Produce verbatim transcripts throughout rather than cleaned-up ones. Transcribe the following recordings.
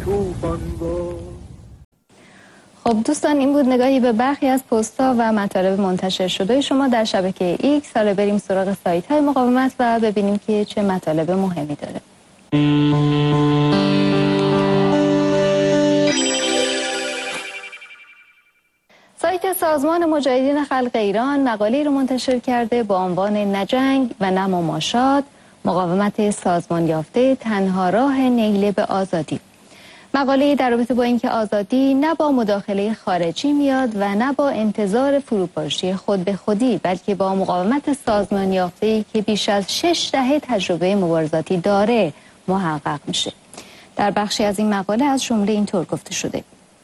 خب دوستان، این بود نگاهی به برخی از پست‌ها و مطالب منتشر شده شما در شبکه ایکس. حالا بریم سراغ سایت‌های مقاومت و ببینیم که چه مطالب مهمی داره. سایت سازمان مجاهدین خلق ایران مقاله‌ای رو منتشر کرده با عنوان نه جنگ و نه مماشات، مقاومت سازمان یافته تنها راه نیل به آزادی. مقاله در رابطه با اینکه آزادی نه با مداخله خارجی میاد و نه با انتظار فروپاشی خود به خودی، بلکه با مقاومت سازمان یافته‌ای که بیش از شش دهه تجربه مبارزاتی داره محقق میشه. در بخشی از این مقاله از جمله اینطور گفته شده: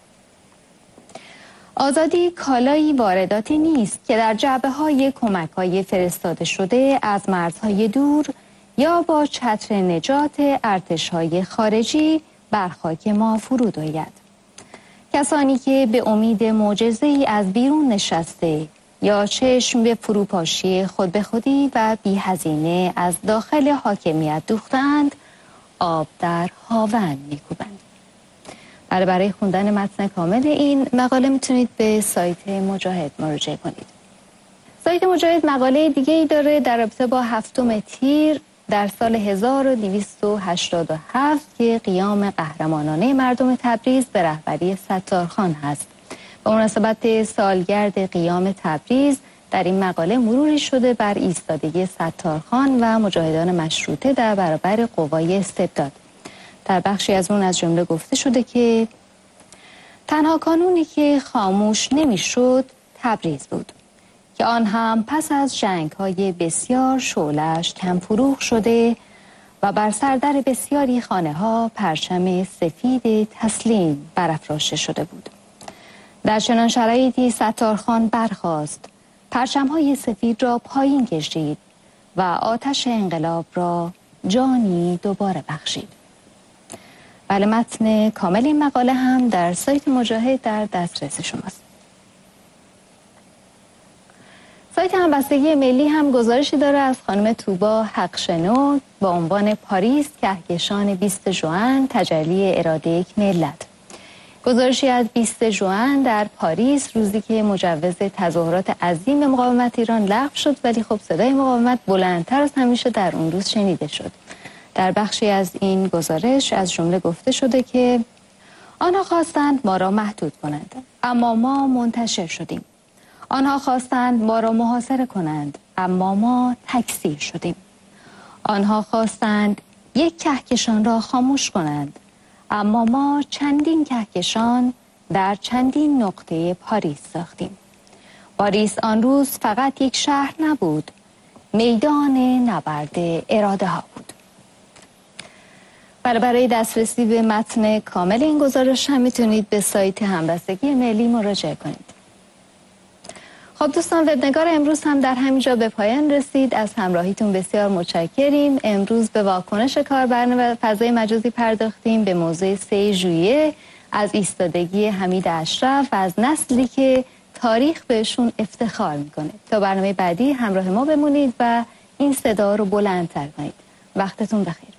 آزادی کالایی وارداتی نیست که در جعبه‌های کمک‌های فرستاده شده از مرزهای دور یا با چتر نجات ارتش‌های خارجی بر خاک ما فرود آید. کسانی که به امید معجزه‌ای از بیرون نشسته یا چشم به فروپاشی خود به خودی و بی هزینه از داخل حاکمیت دوختند، آب در هاون می‌کوبند. برای برای خوندن متن کامل این مقاله میتونید به سایت مجاهد مراجعه کنید. سایت مجاهد مقاله دیگه‌ای داره در رابطه با هفتم تیر در سال هزار و دویست و هشتاد و هفت که قیام قهرمانانه مردم تبریز به رهبری ستارخان هست. به مناسبت سالگرد قیام تبریز در این مقاله مروری شده بر ایستادگی ستارخان و مجاهدان مشروطه در برابر قوای استبداد. در بخشی از اون از جمله گفته شده که تنها کانونی که خاموش نمیشد تبریز بود که آن هم پس از جنگ‌های بسیار شعله‌اش کم فروغ شده و بر سردر بسیاری خانه‌ها پرچم سفید تسلیم برافراشته شده بود. در چنان شرایطی ستارخان برخاست، پرچم‌های سفید را پایین کشید و آتش انقلاب را جانی دوباره بخشید. بله، متن کامل این مقاله هم در سایت مجاهد در دسترس شماست. سایت همبستگی ملی هم گزارشی داره از خانم توبا حقشنو با عنوان پاریس کهکشان بیست ژوئن تجلی اراده یک ملت. گزارشی از بیست ژوئن در پاریس، روزی که مجوز تظاهرات عظیم مقاومت ایران لغو شد، ولی خب صدای مقاومت بلندتر از همیشه در اون روز شنیده شد. در بخشی از این گزارش از جمله گفته شده که آنها خواستند ما را محدود کنند، اما ما منتشر شدیم. آنها خواستند ما را محاصره کنند، اما ما تکثیر شدیم. آنها خواستند یک کهکشان را خاموش کنند، اما ما چندین کهکشان در چندین نقطه پاریس ساختیم. پاریس آن روز فقط یک شهر نبود، میدان نبرد اراده ها بود. برای دسترسی به متن کامل این گزارش هم میتونید به سایت همبستگی ملی مراجعه کنید. خب دوستان، وبنگار امروز هم در همینجا به پایان رسید. از همراهیتون بسیار متشکریم. امروز به واکنش کاربران و فضای مجازی پرداختیم به موضوع سه ژوئیه، از ایستادگی حمید اشرف و از نسلی که تاریخ بهشون افتخار میکنه. تا برنامه بعدی همراه ما بمونید و این صدا رو بلندتر کنید. وقتتون بخیر.